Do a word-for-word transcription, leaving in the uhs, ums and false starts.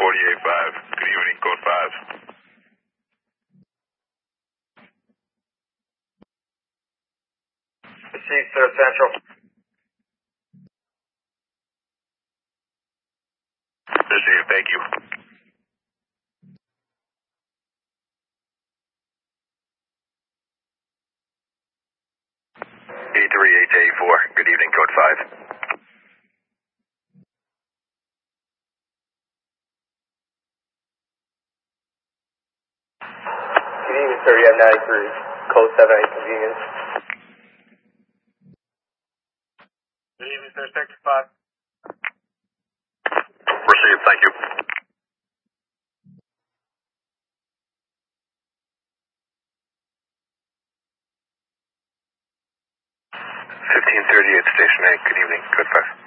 forty-eight five. Good evening, code five. Received, sir, Central. Received, thank you. E three H eighty-four. Good evening, code five. Good evening, sir. You have ninety-three. Code seven, inconvenience. Good evening, sir. Sector five. Received, thank you. fifteen thirty-eight, Station eight. Good evening, code five.